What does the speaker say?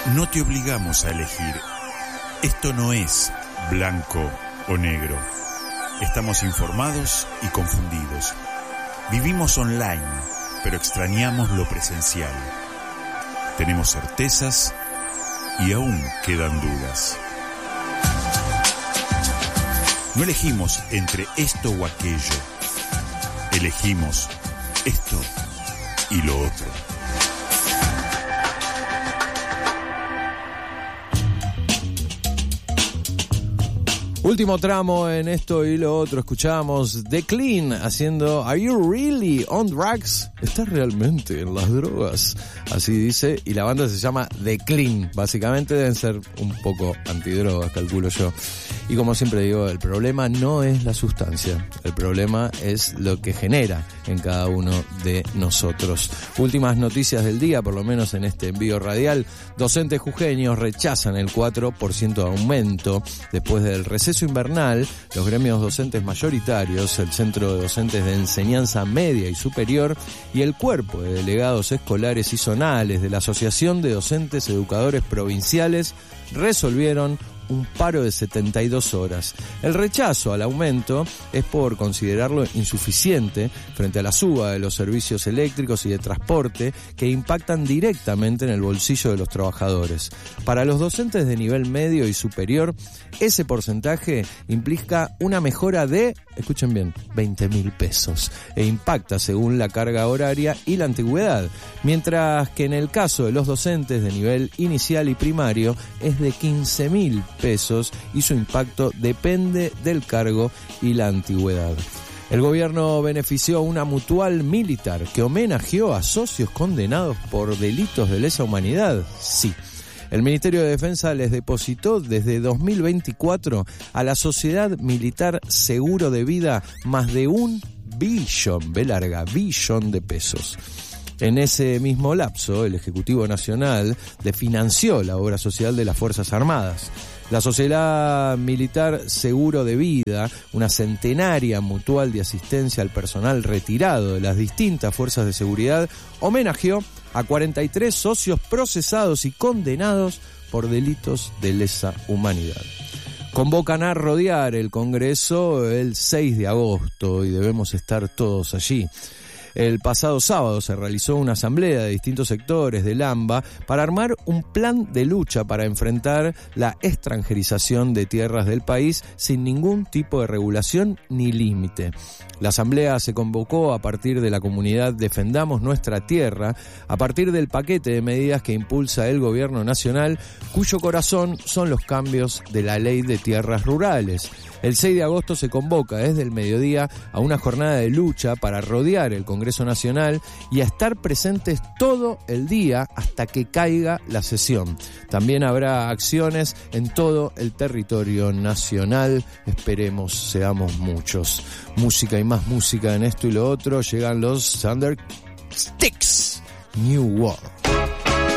No te obligamos a elegir. Esto no es blanco o negro. Estamos informados y confundidos. Vivimos online, pero extrañamos lo presencial. Tenemos certezas y aún quedan dudas. No elegimos entre esto o aquello. Elegimos esto y lo otro. Último tramo en esto y lo otro. Escuchamos The Clean haciendo Are You Really on Drugs? ¿Estás realmente en las drogas? Así dice, y la banda se llama The Clean. Básicamente deben ser un poco antidrogas, calculo yo. Y como siempre digo, el problema no es la sustancia, el problema es lo que genera en cada uno de nosotros. Últimas noticias del día, por lo menos en este envío radial. Docentes jujeños rechazan el 4% de aumento después del receso invernal. Los gremios docentes mayoritarios, el Centro de Docentes de Enseñanza Media y Superior y el Cuerpo de Delegados Escolares y Zonales de la Asociación de Docentes Educadores Provinciales resolvieron un paro de 72 horas. El rechazo al aumento es por considerarlo insuficiente frente a la suba de los servicios eléctricos y de transporte que impactan directamente en el bolsillo de los trabajadores. Para los docentes de nivel medio y superior, ese porcentaje implica una mejora de, escuchen bien, 20.000 pesos e impacta según la carga horaria y la antigüedad, mientras que en el caso de los docentes de nivel inicial y primario es de 15.000 pesos y su impacto depende del cargo y la antigüedad. El gobierno benefició una mutual militar que homenajeó a socios condenados por delitos de lesa humanidad. Sí. El Ministerio de Defensa les depositó desde 2024 a la Sociedad Militar Seguro de Vida más de 1 billón, B larga, billón de pesos. En ese mismo lapso, el Ejecutivo Nacional financió la obra social de las Fuerzas Armadas. La Sociedad Militar Seguro de Vida, una centenaria mutual de asistencia al personal retirado de las distintas fuerzas de seguridad, homenajeó a 43 socios procesados y condenados por delitos de lesa humanidad. Convocan a rodear el Congreso el 6 de agosto y debemos estar todos allí. El pasado sábado se realizó una asamblea de distintos sectores del AMBA para armar un plan de lucha para enfrentar la extranjerización de tierras del país sin ningún tipo de regulación ni límite. La asamblea se convocó a partir de la comunidad Defendamos Nuestra Tierra, a partir del paquete de medidas que impulsa el gobierno nacional, cuyo corazón son los cambios de la ley de tierras rurales. El 6 de agosto se convoca desde el mediodía a una jornada de lucha para rodear el Congreso Nacional y a estar presentes todo el día hasta que caiga la sesión. También habrá acciones en todo el territorio nacional. Esperemos seamos muchos. Música y más música en esto y lo otro. Llegan los Thundersticks. New World.